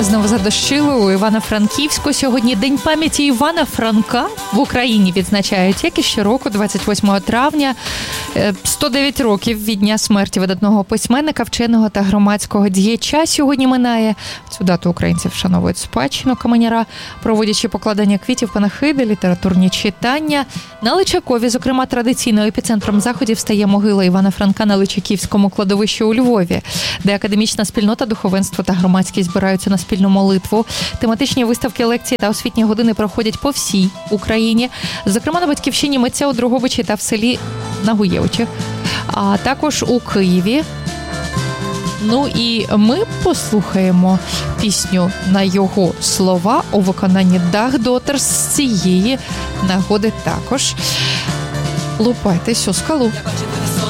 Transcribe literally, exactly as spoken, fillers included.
знову задощили у Івано-Франківську. Сьогодні День пам'яті Івана Франка в Україні відзначають, як і щороку, двадцять восьмого травня. сто дев'ять років від дня смерті видатного письменника, вченого та громадського діяча сьогодні минає. В цю дату українці вшановують спадщину Каменяра, проводячи покладання квітів, панахиди, літературні читання. На Личакові, зокрема, традиційно епіцентром заходів стає могила Івана Франка на Личаківському кладовищі у Львові, де академічна спільнота, духовенство та громадськість збираються на спільну молитву. Тематичні виставки, лекції та освітні години проходять по всій Україні. Зокрема, на батьківщині митця у Дрогобичі та в селі Нагуєвичі, а також у Києві. Ну і ми послухаємо пісню на його слова у виконанні Dag Daughter з цієї нагоди також. Лупайтесь у скалу.